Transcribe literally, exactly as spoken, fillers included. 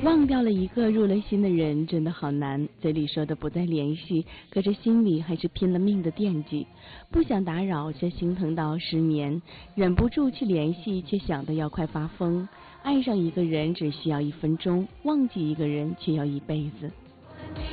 忘掉了一个入了心的人真的好难，嘴里说的不再联系，可是心里还是拼了命的惦记，不想打扰却心疼到失眠，忍不住去联系却想得要快发疯。爱上一个人只需要一分钟，忘记一个人却要一辈子。